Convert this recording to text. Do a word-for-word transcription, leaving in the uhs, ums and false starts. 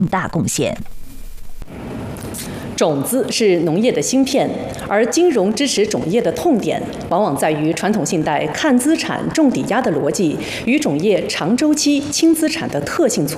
大贡献。 种子是农业的芯片，而金融支持种业的痛点，往往在于传统信贷看资产、重抵押的逻辑与种业长周期轻资产的特性。